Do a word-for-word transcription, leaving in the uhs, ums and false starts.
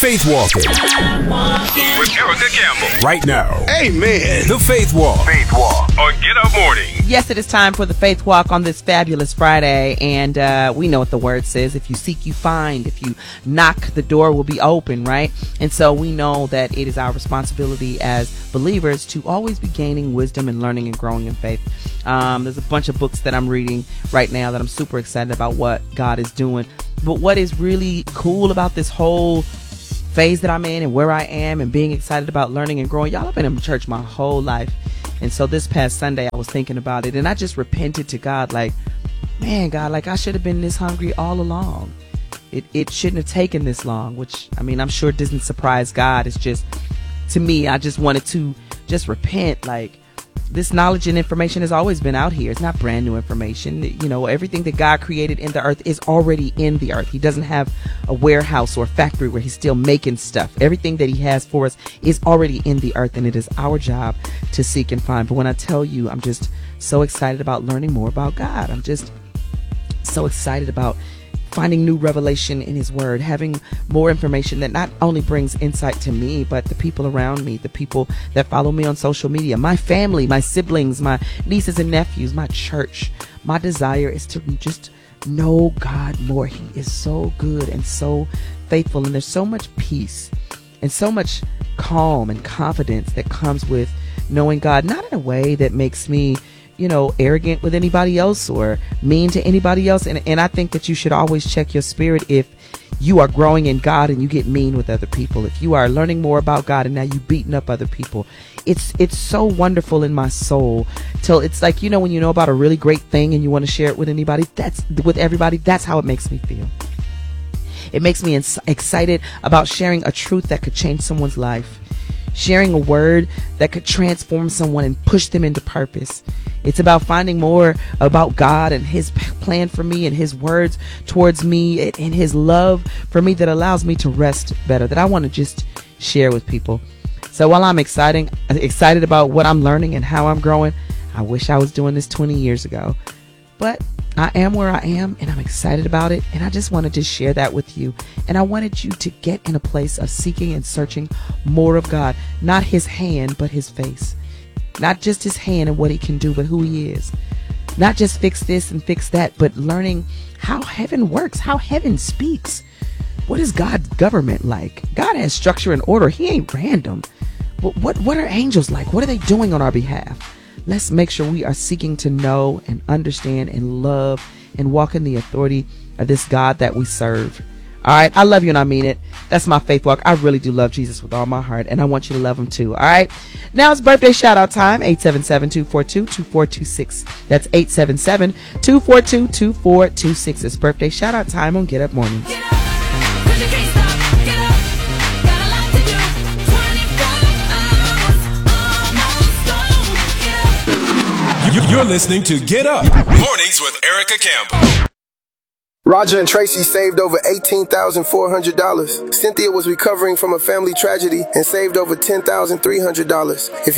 Faith Walking with Erica Campbell. Right now. Amen. The Faith Walk. Faith Walk on Get Up Morning. Yes, it is time for the Faith Walk on this fabulous Friday. And uh, we know what the word says. If you seek, you find. If you knock, the door will be open, right? And so we know that it is our responsibility as believers to always be gaining wisdom and learning and growing in faith. Um, there's a bunch of books that I'm reading right now that I'm super excited about what God is doing. But what is really cool about this whole phase that I'm in and where I am and being excited about learning and growing, y'all, I've been in church my whole life. And so this past Sunday I was thinking about it and I just repented to God, like, man, God, like I should have been this hungry all along. It it shouldn't have taken this long, which, I mean, I'm sure it doesn't surprise God. It's just, to me, I just wanted to just repent. Like, this knowledge and information has always been out here. It's not brand new information. You know, everything that God created in the earth is already in the earth. He doesn't have a warehouse or a factory where he's still making stuff. Everything that he has for us is already in the earth, and it is our job to seek and find. But when I tell you, I'm just so excited about learning more about God. I'm just so excited about finding new revelation in his word, having more information that not only brings insight to me, but the people around me, the people that follow me on social media, my family, my siblings, my nieces and nephews, my church. My desire is to just know God more. He is so good and so faithful, and there's so much peace and so much calm and confidence that comes with knowing God, not in a way that makes me, you know, arrogant with anybody else or mean to anybody else. And, and I think that you should always check your spirit if you are growing in God and you get mean with other people. If you are learning more about God and now you beating up other people, it's it's so wonderful in my soul. Till it's like, you know, when you know about a really great thing and you want to share it with anybody, that's with everybody, that's how it makes me feel. It makes me ins- excited about sharing a truth that could change someone's life. Sharing a word that could transform someone and push them into purpose. It's about finding more about God and his plan for me and his words towards me and his love for me that allows me to rest better, that I want to just share with people. So while I'm exciting, excited about what I'm learning and how I'm growing, I wish I was doing this twenty years ago. But I am where I am, and I'm excited about it, and I just wanted to share that with you. And I wanted you to get in a place of seeking and searching more of God, not his hand, but his face. Not just his hand and what he can do, but who he is. Not just fix this and fix that, but learning how heaven works, how heaven speaks. What is God's government like? God has structure and order. He ain't random. What, what, what are angels like? What are they doing on our behalf? Let's make sure we are seeking to know and understand and love and walk in the authority of this God that we serve. All right. I love you and I mean it. That's my faith walk. I really do love Jesus with all my heart, and I want you to love him too. All right. Now it's birthday shout out time. eight seven seven, two four two, two four two six. That's eight seven seven, two four two, two four two six. It's birthday shout out time on Get Up Mornings. Get up, 'cause you can't stop. Get up, got a lot to do. twenty-four hours, almost gone. Get up. You- You're listening to Get Up Mornings with Erica Campbell. Roger and Tracy saved over eighteen thousand four hundred dollars. Cynthia was recovering from a family tragedy and saved over ten thousand three hundred dollars. If